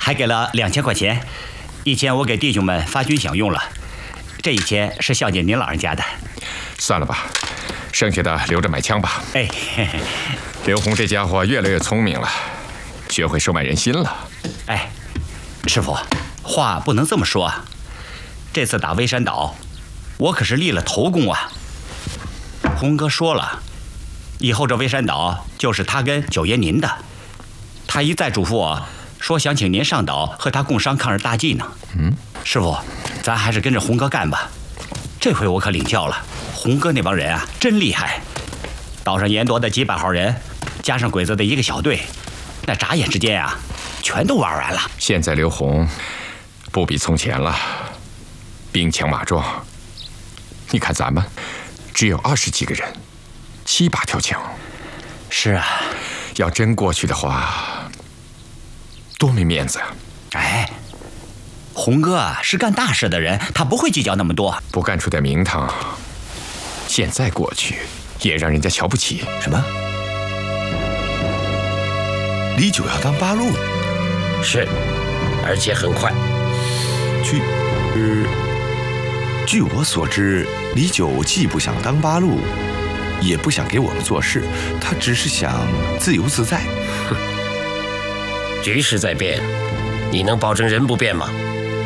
还给了2000块钱，1000我给弟兄们发军饷用了，这1000是孝敬您老人家的。 算了吧，剩下的留着买枪吧。 哎，嘿嘿， 刘洪这家伙越来越聪明了，学会收买人心了。 哎，师傅，话不能这么说啊。这次打微山岛，我可是立了头功啊。洪哥说了，以后这微山岛就是他跟九爷您的。他一再嘱咐我说想请您上岛和他共商抗日大计呢。师傅，咱还是跟着洪哥干吧。这回我可领教了，洪哥那帮人啊，真厉害。岛上严多的几百号人，加上鬼子的一个小队，那眨眼之间啊，全都玩完了。 现在刘洪不比从前了，兵强马壮。你看咱们只有20几个人，7、8条枪。 是啊， 要真过去的话，多没面子呀！ 哎，洪哥啊是干大事的人，他不会计较那么多。 不干出点名堂，现在过去也让人家瞧不起。 什么？李九要当八路？ 是，而且很快。 据我所知，李九既不想当八路，也不想给我们做事，他只是想自由自在。 局势在变，你能保证人不变吗？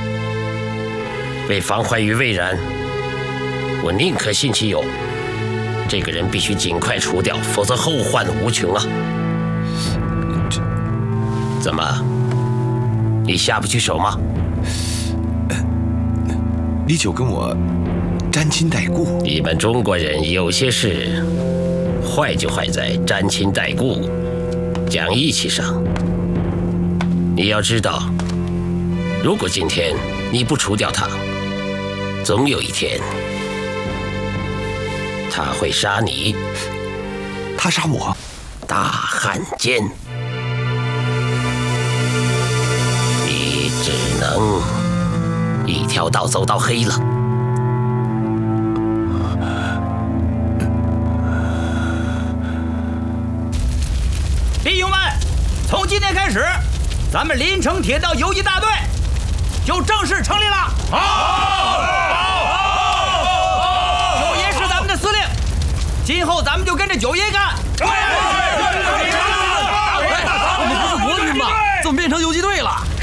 为防患于未然，我宁可信其有。这个人必须尽快除掉，否则后患无穷啊！怎么，你下不去手吗？ 李九跟我沾亲带故。 你们中国人有些事坏就坏在沾亲带故、讲义气上。你要知道，如果今天你不除掉他，总有一天他会杀你。 他杀我？ 大汉奸，你只能一条道走到黑了。 弟兄们，从今天开始，咱们临城铁道游击大队就正式成立了。好！九爷是咱们的司令，今后咱们就跟着九爷干。 我们不是国军吗？怎么变成游击队了？ 是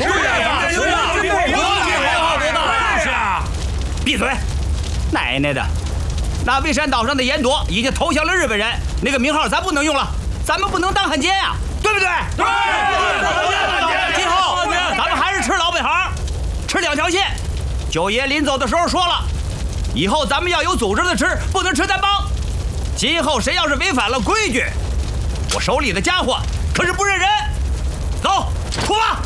啊，闭嘴！奶奶的，那微山岛上的严铎已经投降了日本人，那个名号咱不能用了，咱们不能当汉奸啊，对不对？对。今后咱们还是吃老本行，吃2条线。九爷临走的时候说了，以后咱们要有组织的吃，不能吃单帮。今后谁要是违反了规矩，我手里的家伙可是不认人。走，出发！